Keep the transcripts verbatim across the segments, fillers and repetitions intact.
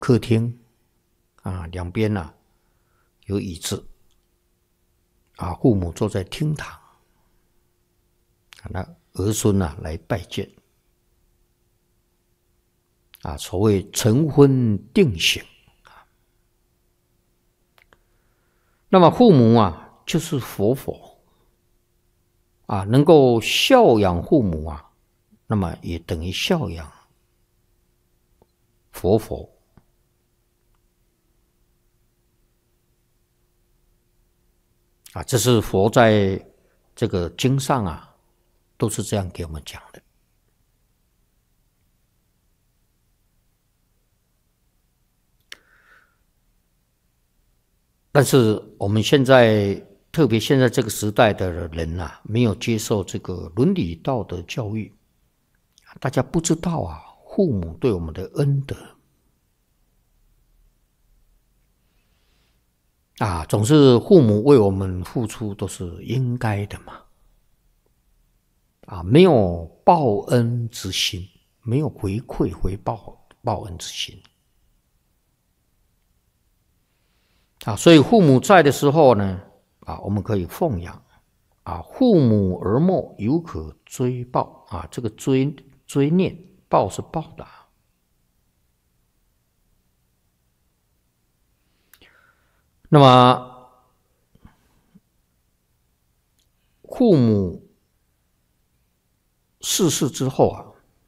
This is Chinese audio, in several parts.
客厅啊，两边啊有椅子啊，父母坐在厅堂，那儿孙啊来拜见啊，所谓晨昏定省。那么父母啊，就是活佛啊，能够孝养父母啊，那么也等于孝养活佛。啊，这是佛在这个经上啊，都是这样给我们讲的。但是我们现在，特别现在这个时代的人啊，没有接受这个伦理道德教育，大家不知道啊，父母对我们的恩德啊，总是父母为我们付出都是应该的嘛，啊，没有报恩之心，没有回馈回报报恩之心。啊，所以父母在的时候呢，啊，我们可以奉养，啊，父母而没，犹可追报，啊，这个追追念，报是报答。那么，父母逝世之后啊，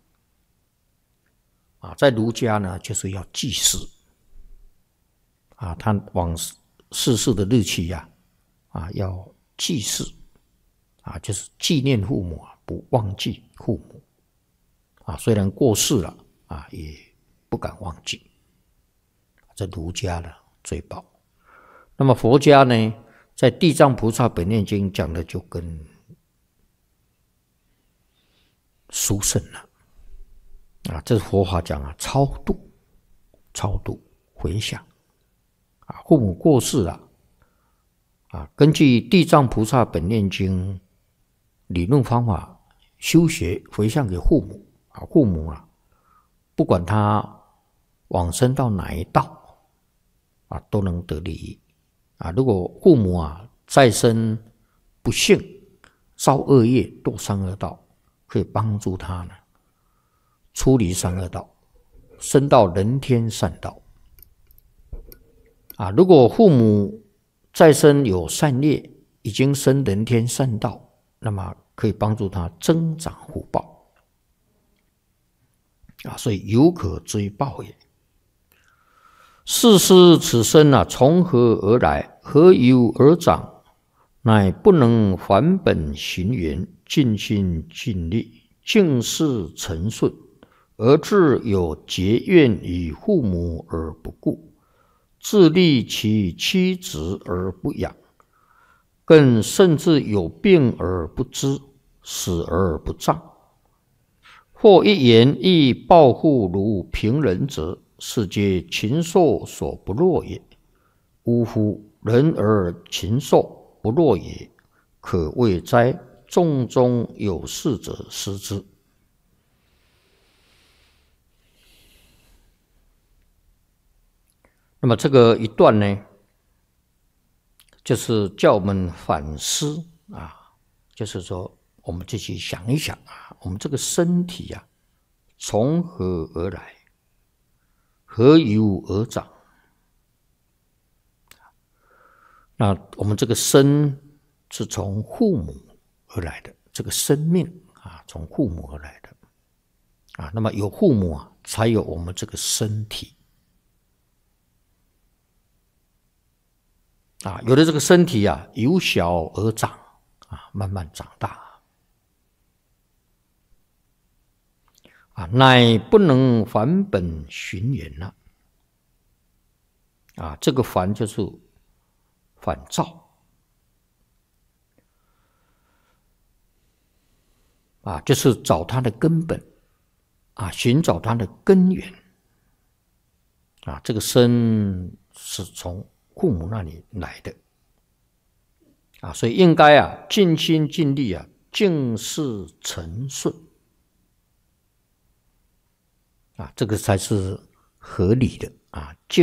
啊，在儒家呢，就是要祭祀。啊，他往逝世的日期呀、啊，啊，要祭祀，啊，就是纪念父母啊，不忘记父母，啊，虽然过世了，啊，也不敢忘记。这儒家的追报。那么佛家呢，在《地藏菩萨本愿经》讲的就跟殊胜了，啊，这是佛法讲啊，超度，超度回向。啊，父母过世了，啊，根据《地藏菩萨本愿经》理论方法修学回向给父母啊，父母啊，不管他往生到哪一道啊，都能得利益啊。如果父母啊再生不幸造恶业堕三恶道，可以帮助他呢出离三恶道，升到人天善道。啊，如果父母再生有善业，已经升人天善道，那么可以帮助他增长福报。啊，所以犹可追报也。世师此身啊，从何而来？何由而长？乃不能返本行源，尽心尽力，尽事成顺，而自有结怨于父母而不顾。自立其妻子而不养，更甚至有病而不知，死而不葬。或一言亦报复如平人者，是皆禽兽所不若也。呜呼！人而禽兽不若也，可谓哉？众中有事者思之。那么这个一段呢，就是叫我们反思啊，就是说我们自己想一想啊，我们这个身体啊，从何而来？何由而长？那我们这个身是从父母而来的，这个生命啊，从父母而来的啊。那么有父母啊，才有我们这个身体。啊，有了这个身体啊，由小而长啊，慢慢长大啊，乃不能返本寻源了啊。这个返就是返照啊，就是找它的根本啊，寻找它的根源啊。这个身是从父母那里来的啊，所以应该啊尽心尽力啊，尽事成顺啊，这个才是合理的啊。